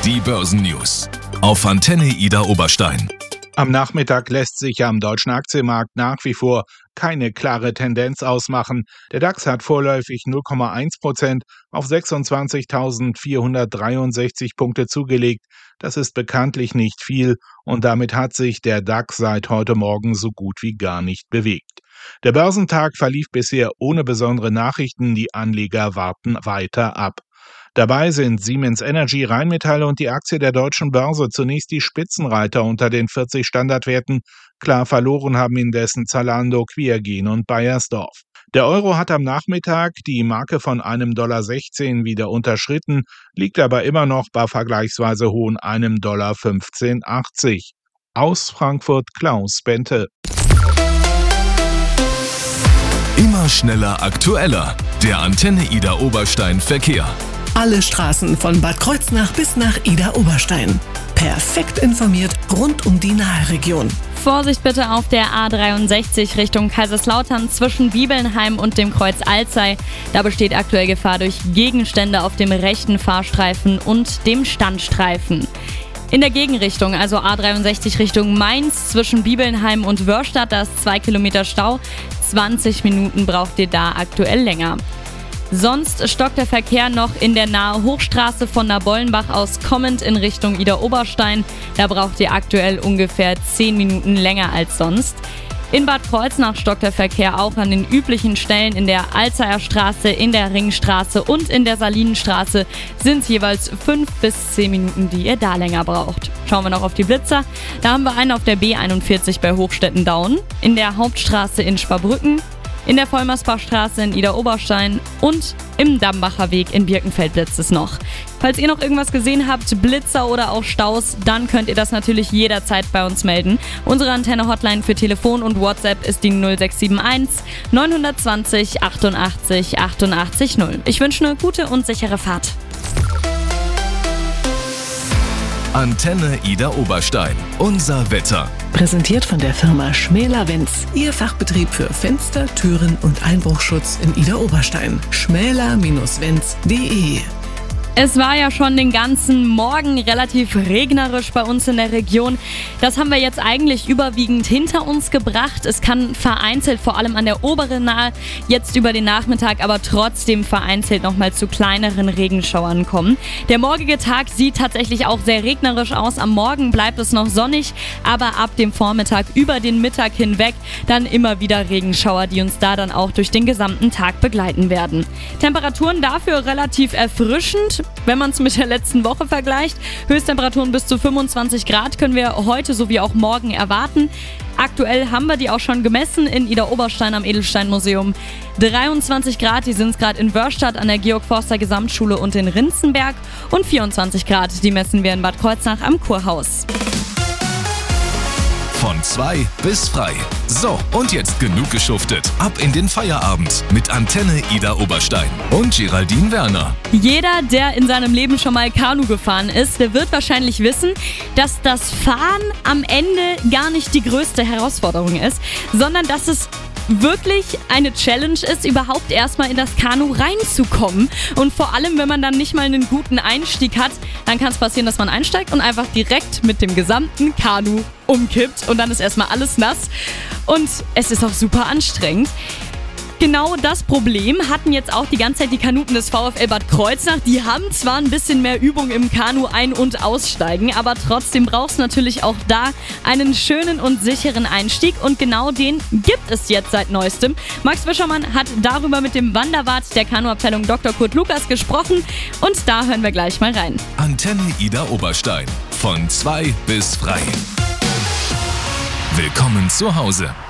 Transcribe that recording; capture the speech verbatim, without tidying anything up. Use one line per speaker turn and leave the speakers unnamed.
Die Börsennews auf Antenne Ida Oberstein.
Am Nachmittag lässt sich am deutschen Aktienmarkt nach wie vor keine klare Tendenz ausmachen. Der DAX hat vorläufig null Komma eins Prozent auf sechsundzwanzigtausendvierhundertdreiundsechzig Punkte zugelegt. Das ist bekanntlich nicht viel und damit hat sich der DAX seit heute Morgen so gut wie gar nicht bewegt. Der Börsentag verlief bisher ohne besondere Nachrichten, die Anleger warten weiter ab. Dabei sind Siemens Energy, Rheinmetall und die Aktie der Deutschen Börse zunächst die Spitzenreiter unter den vierzig Standardwerten. Klar verloren haben indessen Zalando, Quergen und Beiersdorf. Der Euro hat am Nachmittag die Marke von einem Dollar sechzehn wieder unterschritten, liegt aber immer noch bei vergleichsweise hohen einem Dollar fünfzehn achtzig. Aus Frankfurt Klaus Bente.
Immer schneller, aktueller. Der Antenne Ida Oberstein Verkehr.
Alle Straßen von Bad Kreuznach bis nach Ida Oberstein. Perfekt informiert rund um die Nahe-Region.
Vorsicht bitte auf der A dreiundsechzig Richtung Kaiserslautern zwischen Bibelnheim und dem Kreuz Alzey. Da besteht aktuell Gefahr durch Gegenstände auf dem rechten Fahrstreifen und dem Standstreifen. In der Gegenrichtung, also A dreiundsechzig Richtung Mainz zwischen Bibelnheim und Wörstadt, da ist zwei Kilometer Stau. zwanzig Minuten braucht ihr da aktuell länger. Sonst stockt der Verkehr noch in der Nahe Hochstraße von Nabollenbach aus kommend in Richtung Ida Oberstein. Da braucht ihr aktuell ungefähr zehn Minuten länger als sonst. In Bad Kreuznach stockt der Verkehr auch an den üblichen Stellen. In der Alzeyer Straße, in der Ringstraße und in der Salinenstraße sind es jeweils fünf bis zehn Minuten, die ihr da länger braucht. Schauen wir noch auf die Blitzer. Da haben wir einen auf der B einundvierzig bei Hochstetten-Daun, in der Hauptstraße in Sparbrücken, in der Vollmersbachstraße in Ida Oberstein und im Dambacher Weg in Birkenfeld blitzt es noch. Falls ihr noch irgendwas gesehen habt, Blitzer oder auch Staus, dann könnt ihr das natürlich jederzeit bei uns melden. Unsere Antenne-Hotline für Telefon und WhatsApp ist die null sechs sieben eins neun zwei null achtundachtzig achtundachtzig null. Ich wünsche eine gute und sichere Fahrt.
Antenne Ida Oberstein. Unser Wetter.
Präsentiert von der Firma Schmäler Wenz. Ihr Fachbetrieb für Fenster, Türen und Einbruchschutz in Ida Oberstein. schmäler Bindestrich wenz punkt de.
Es war ja schon den ganzen Morgen relativ regnerisch bei uns in der Region. Das haben wir jetzt eigentlich überwiegend hinter uns gebracht. Es kann vereinzelt, vor allem an der oberen Nahe, jetzt über den Nachmittag, aber trotzdem vereinzelt nochmal zu kleineren Regenschauern kommen. Der morgige Tag sieht tatsächlich auch sehr regnerisch aus. Am Morgen bleibt es noch sonnig, aber ab dem Vormittag über den Mittag hinweg dann immer wieder Regenschauer, die uns da dann auch durch den gesamten Tag begleiten werden. Temperaturen dafür relativ erfrischend. Wenn man es mit der letzten Woche vergleicht, Höchsttemperaturen bis zu fünfundzwanzig Grad können wir heute sowie auch morgen erwarten. Aktuell haben wir die auch schon gemessen in Ida Oberstein am Edelsteinmuseum. dreiundzwanzig Grad, die sind es gerade in Wörstadt an der Georg-Forster-Gesamtschule und in Rinzenberg. Und vierundzwanzig Grad, die messen wir in Bad Kreuznach am Kurhaus.
Von zwei bis frei. So, und jetzt genug geschuftet. Ab in den Feierabend mit Antenne Ida Oberstein und Geraldine Werner.
Jeder, der in seinem Leben schon mal Kanu gefahren ist, der wird wahrscheinlich wissen, dass das Fahren am Ende gar nicht die größte Herausforderung ist, sondern dass es wirklich eine Challenge ist, überhaupt erstmal in das Kanu reinzukommen. Und vor allem, wenn man dann nicht mal einen guten Einstieg hat, dann kann es passieren, dass man einsteigt und einfach direkt mit dem gesamten Kanu umkippt und dann ist erstmal alles nass und es ist auch super anstrengend. Genau das Problem hatten jetzt auch die ganze Zeit die Kanuten des VfL Bad Kreuznach. Die haben zwar ein bisschen mehr Übung im Kanu ein- und aussteigen, aber trotzdem braucht es natürlich auch da einen schönen und sicheren Einstieg und genau den gibt es jetzt seit neuestem. Max Wischermann hat darüber mit dem Wanderwart der Kanuabteilung Doktor Kurt Lukas gesprochen und da hören wir gleich mal rein.
Antenne Ida Oberstein. Von zwei bis frei. Willkommen zu Hause.